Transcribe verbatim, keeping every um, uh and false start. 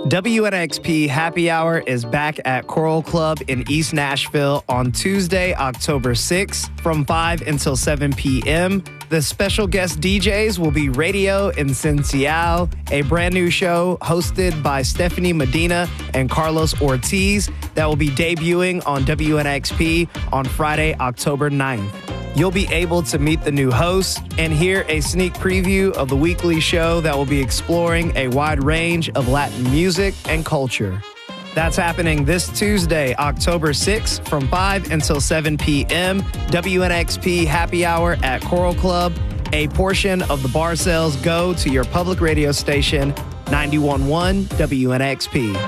W N X P Happy Hour is back at Coral Club in East Nashville on Tuesday, October sixth from five until seven p.m. The special guest D Js will be Radio Esencial, a brand new show hosted by Stephanie Medina and Carlos Ortiz that will be debuting on W N X P on Friday, October ninth. You'll be able to meet the new host and hear a sneak preview of the weekly show that will be exploring a wide range of Latin music and culture. That's happening this Tuesday, October sixth from five until seven p.m. W N X P Happy Hour at Coral Club. A portion of the bar sales go to your public radio station, ninety-one point one W N X P.